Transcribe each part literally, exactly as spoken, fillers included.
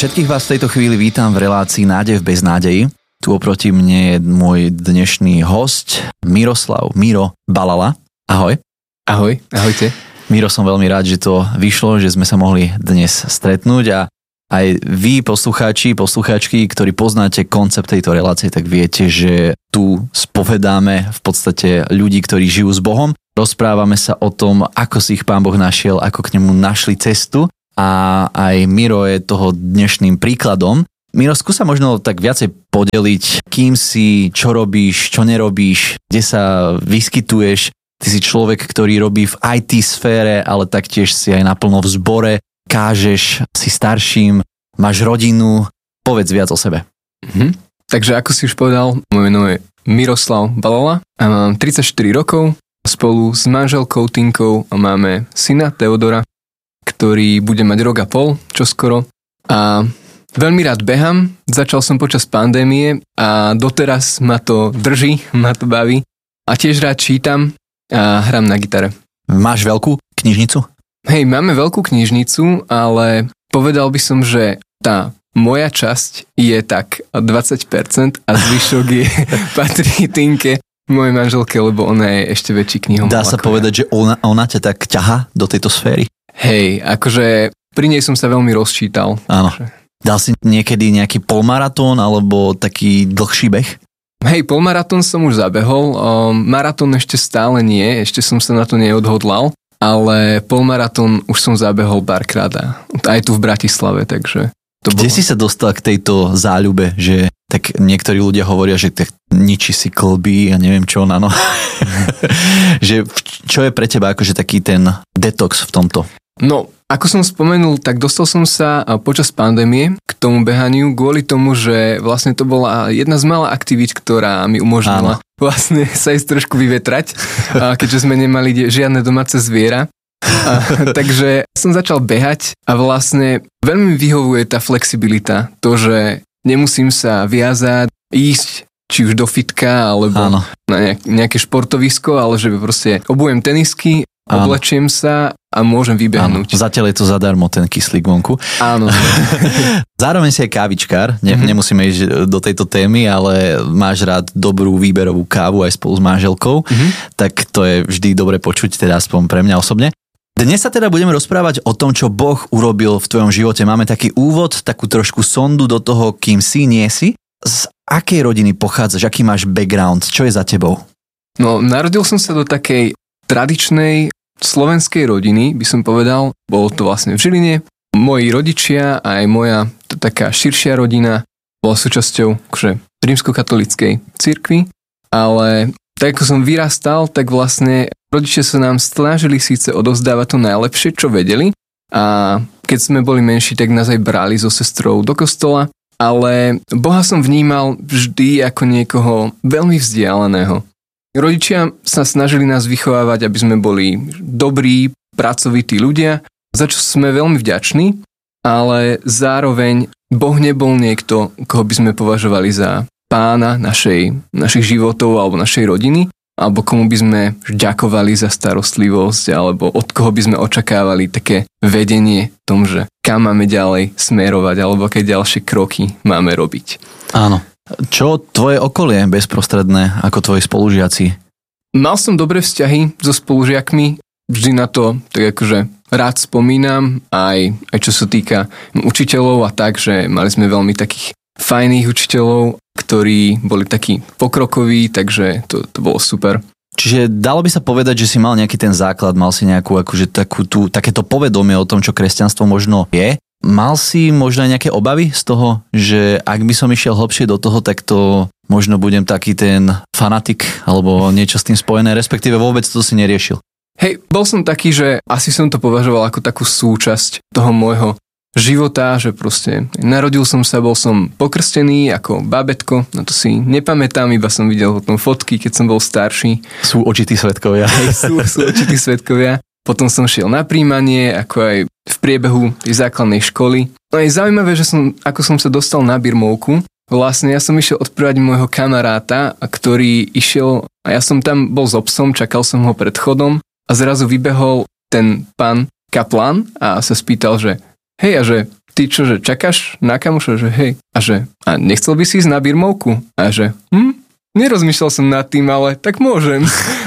Všetkých vás v tejto chvíli vítam v relácii Nádej v beznádeji. Tu oproti mne je môj dnešný hosť Miroslav Miro Balala. Ahoj. Ahoj, ahojte. Miro, som veľmi rád, že to vyšlo, že sme sa mohli dnes stretnúť a aj vy, poslucháči, poslucháčky, ktorí poznáte koncept tejto relácie, tak viete, že tu spovedáme v podstate ľudí, ktorí žijú s Bohom. Rozprávame sa o tom, ako si ich Pán Boh našiel, ako k nemu našli cestu. A aj Miro je toho dnešným príkladom. Miro, skúsa možno tak viacej podeliť, kým si, čo robíš, čo nerobíš, kde sa vyskytuješ. Ty si človek, ktorý robí v í té sfére, ale taktiež si aj naplno v zbore, kážeš, si starším, máš rodinu. Povedz viac o sebe. Mhm. Takže ako si už povedal, moje meno je Miroslav Balala a mám tridsaťštyri rokov. Spolu s manželkou Tinkou máme syna Teodora, ktorý bude mať rok a pol, čoskoro. A veľmi rád behám, začal som počas pandémie a doteraz ma to drží, ma to baví. A tiež rád čítam a hrám na gitare. Máš veľkú knižnicu? Hej, máme veľkú knižnicu, ale povedal by som, že tá moja časť je tak dvadsať percent a zvyšok je patrí Tinke, mojej manželke, lebo ona je ešte väčší knihomol. Dá sa povedať, že ona, ona ťa tak ťaha do tejto sféry? Hej, akože pri nej som sa veľmi rozčítal. Áno. Dal si niekedy nejaký polmaratón alebo taký dlhší beh? Hej, polmaratón som už zabehol, um, maratón ešte stále nie, ešte som sa na to neodhodlal, ale polmaratón už som zabehol párkrát aj tu v Bratislave, takže to Kde bolo. si sa dostal k tejto záľube, že tak niektorí ľudia hovoria, že tak ničí si klby a neviem čo, no. Že čo je pre teba akože taký ten detox v tomto? No, ako som spomenul, tak dostal som sa počas pandémie k tomu behaniu kvôli tomu, že vlastne to bola jedna z mála aktivít, ktorá mi umožnila Áno. vlastne sa ísť trošku vyvetrať, keďže sme nemali žiadne domáce zviera. A, takže som začal behať a vlastne veľmi vyhovuje tá flexibilita, to, že nemusím sa viazať, ísť či už do fitka alebo Áno. na nejaké športovisko, ale že proste obujem tenisky, Áno. oblečiem sa a môžem vybehnúť. Áno. Zatiaľ je to zadarmo ten kyslík vonku. Áno. Zároveň si aj kávičkár, ne, mm-hmm. nemusíme ísť do tejto témy, ale máš rád dobrú výberovú kávu aj spolu s manželkou, mm-hmm. tak to je vždy dobre počuť, teda aspoň pre mňa osobne. Dnes sa teda budeme rozprávať o tom, čo Boh urobil v tvojom živote. Máme taký úvod, takú trošku sondu do toho, kým si, nie si. Z akej rodiny pochádzaš, aký máš background, čo je za tebou? No, narodil som sa do takej tradičnej slovenskej rodiny, by som povedal. Bolo to vlastne v Žiline. Moji rodičia a aj moja taká širšia rodina bola súčasťou akože rímskokatolíckej cirkvi, ale tak ako som vyrastal, tak vlastne rodičia sa nám snažili síce odovzdávať to najlepšie, čo vedeli, a keď sme boli menší, tak nás aj brali so sestrou do kostola, ale Boha som vnímal vždy ako niekoho veľmi vzdialeného. Rodičia sa snažili nás vychovávať, aby sme boli dobrí, pracovití ľudia, za čo sme veľmi vďační, ale zároveň Boh nebol niekto, koho by sme považovali za pána našej, našich životov alebo našej rodiny, alebo komu by sme ďakovali za starostlivosť, alebo od koho by sme očakávali také vedenie tom, že kam máme ďalej smerovať, alebo aké ďalšie kroky máme robiť. Áno. Čo tvoje okolie bezprostredné, ako tvoji spolužiaci? Mal som dobré vzťahy so spolužiakmi, vždy na to tak akože rád spomínam, aj, aj čo sa týka učiteľov a tak, že mali sme veľmi takých fajných učiteľov, ktorí boli takí pokrokoví, takže to, to bolo super. Čiže dalo by sa povedať, že si mal nejaký ten základ, mal si nejakú akože takú tú, takéto povedomie o tom, čo kresťanstvo možno je. Mal si možno aj nejaké obavy z toho, že ak by som išiel hlbšie do toho, tak to možno budem taký ten fanatik alebo niečo s tým spojené, respektíve vôbec to si neriešil? Hej, bol som taký, že asi som to považoval ako takú súčasť toho môjho života, že proste narodil som sa, bol som pokrstený ako bábätko, na to si nepamätám, iba som videl potom fotky, keď som bol starší. Sú očití svedkovia. Hej, sú, sú očití svedkovia. Potom som šiel na príjmanie, ako aj v priebehu tej základnej školy. No je zaujímavé, že som, ako som sa dostal na birmovku, vlastne ja som išiel odprávať môjho kamaráta, ktorý išiel, a ja som tam bol s obsom, čakal som ho pred chodom a zrazu vybehol ten pán kaplan a sa spýtal, že hej, a že ty čo, že čakáš na kamoša, že hej, a že, a nechcel by si ísť na birmovku? A že, hm, nerozmýšľal som nad tým, ale tak môžem.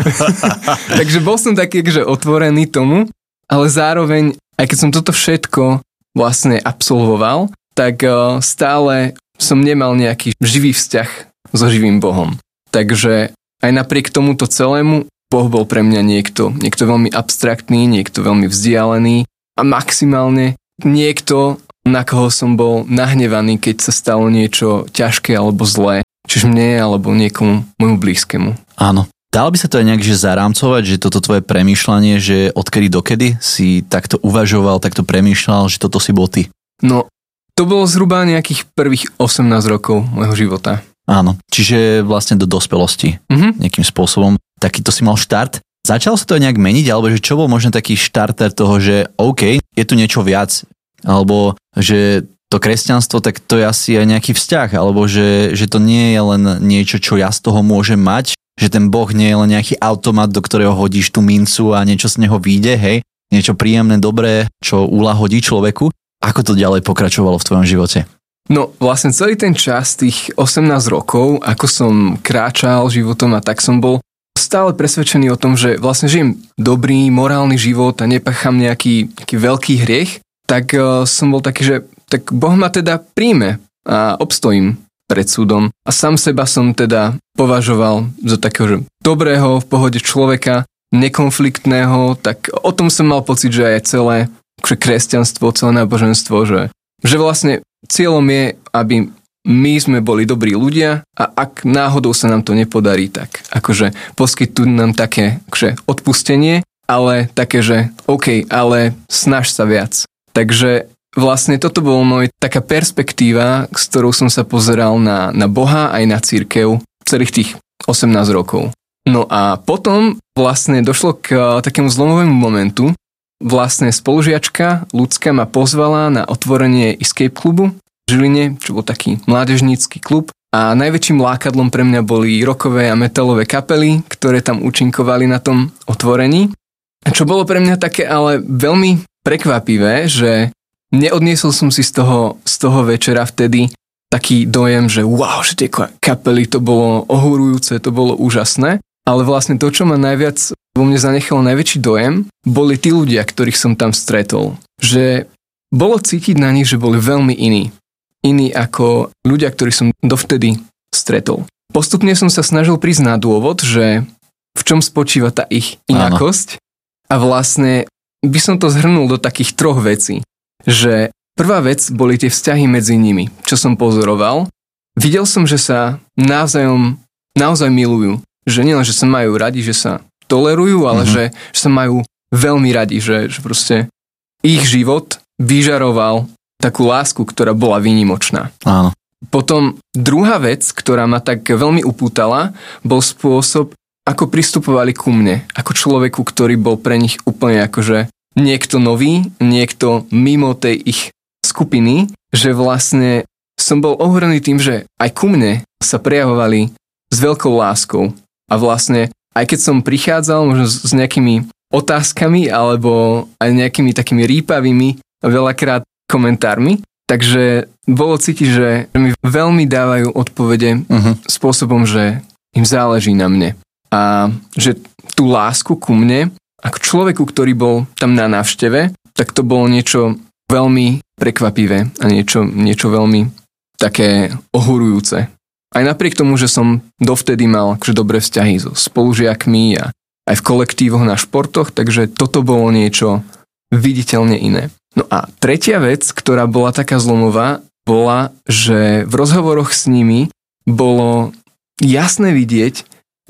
Takže bol som taký, že otvorený tomu, ale zároveň, aj keď som toto všetko vlastne absolvoval, tak stále som nemal nejaký živý vzťah so živým Bohom. Takže aj napriek tomuto celému Boh bol pre mňa niekto, niekto veľmi abstraktný, niekto veľmi vzdialený a maximálne niekto, na koho som bol nahnevaný, keď sa stalo niečo ťažké alebo zlé, čiže mne alebo niekomu môjmu blízkemu. Áno. Dalo by sa to aj nejak že zarámcovať, že toto tvoje premýšľanie, že odkedy dokedy si takto uvažoval, takto premýšľal, že toto si bol ty? No, to bolo zhruba nejakých prvých osemnásť rokov môjho života. Áno, čiže vlastne do dospelosti Mhm. nejakým spôsobom. Takýto si mal štart. Začalo sa to nejak meniť, alebo že čo bol možno taký štarter toho, že OK, je tu niečo viac, alebo že to kresťanstvo, tak to je asi aj nejaký vzťah, alebo že, že to nie je len niečo, čo ja z toho môžem mať, že ten Boh nie je len nejaký automat, do ktorého hodíš tú mincu a niečo z neho vyjde, hej, niečo príjemné, dobré, čo uľahodí človeku. Ako to ďalej pokračovalo v tvojom živote? No vlastne celý ten čas, tých osemnásť rokov, ako som kráčal životom a tak som bol stále presvedčený o tom, že vlastne žijem dobrý, morálny život a nepácham nejaký, nejaký veľký hriech, tak uh, som bol taký, že tak Boh ma teda príjme a obstojím pred súdom. A sám seba som teda považoval za takého, že dobrého, v pohode človeka, nekonfliktného, tak o tom som mal pocit, že aj celé že kresťanstvo, celé náboženstvo, že, že vlastne cieľom je, aby my sme boli dobrí ľudia a ak náhodou sa nám to nepodarí, tak akože poskytujú nám také akože odpustenie, ale také, že OK, ale snaž sa viac. Takže vlastne toto bol môj taká perspektíva, s ktorou som sa pozeral na, na Boha aj na cirkev celých tých osemnásť rokov. No a potom vlastne došlo k takému zlomovému momentu. Vlastne spolužiačka Ľudská ma pozvala na otvorenie Escape klubu v Žiline, čo bol taký mládežnícky klub. A najväčším lákadlom pre mňa boli rockové a metalové kapely, ktoré tam účinkovali na tom otvorení. Čo bolo pre mňa také ale veľmi prekvapivé, že neodniesol som si z toho, z toho večera vtedy taký dojem, že wow, že tie kapely, to bolo ohúrujúce, to bolo úžasné. Ale vlastne to, čo ma najviac vo mne zanechalo najväčší dojem, boli tí ľudia, ktorých som tam stretol. Že bolo cítiť na nich, že boli veľmi iní. Iní ako ľudia, ktorých som dovtedy stretol. Postupne som sa snažil prísť na dôvod, že v čom spočíva tá ich inakosť. Áno. A vlastne by som to zhrnul do takých troch vecí. Že prvá vec boli tie vzťahy medzi nimi, čo som pozoroval. Videl som, že sa navzájom naozaj milujú. Že nielen, že sa majú radi, že sa tolerujú, ale mm-hmm. že, že sa majú veľmi radi, že, že proste ich život vyžaroval takú lásku, ktorá bola výnimočná. Áno. Potom druhá vec, ktorá ma tak veľmi upútala, bol spôsob, ako pristupovali ku mne, ako človeku, ktorý bol pre nich úplne akože niekto nový, niekto mimo tej ich skupiny, že vlastne som bol ohúrený tým, že aj ku mne sa prejavovali s veľkou láskou. A vlastne, aj keď som prichádzal možno s nejakými otázkami alebo aj nejakými takými rýpavými veľakrát komentármi, takže bolo cítiť, že mi veľmi dávajú odpovede uh-huh. spôsobom, že im záleží na mne. A že tú lásku ku mne, ako človeku, ktorý bol tam na návšteve, tak to bolo niečo veľmi prekvapivé a niečo, niečo veľmi také ohurujúce. Aj napriek tomu, že som dovtedy mal akože dobré vzťahy so spolužiakmi a aj v kolektívoch na športoch, takže toto bolo niečo viditeľne iné. No a tretia vec, ktorá bola taká zlomová, bola, že v rozhovoroch s nimi bolo jasné vidieť,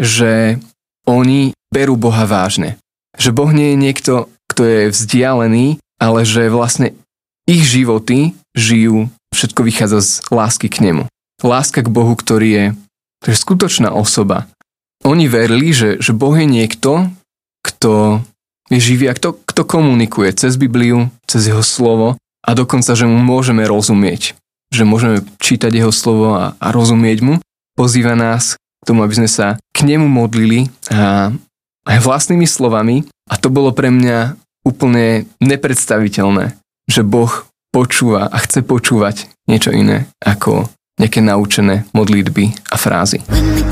že oni berú Boha vážne. Že Boh nie je niekto, kto je vzdialený, ale že vlastne ich životy žijú, všetko vychádza z lásky k nemu. Láska k Bohu, ktorý je, to je skutočná osoba. Oni verili, že, že Boh je niekto, kto je živý a kto, kto komunikuje cez Bibliu, cez jeho slovo a dokonca, že mu môžeme rozumieť. Že môžeme čítať jeho slovo a, a rozumieť mu. Pozýva nás k tomu, aby sme sa k nemu modlili a aj vlastnými slovami. A to bolo pre mňa úplne nepredstaviteľné, že Boh počúva a chce počúvať niečo iné ako nejaké naučené modlitby a frázy. When the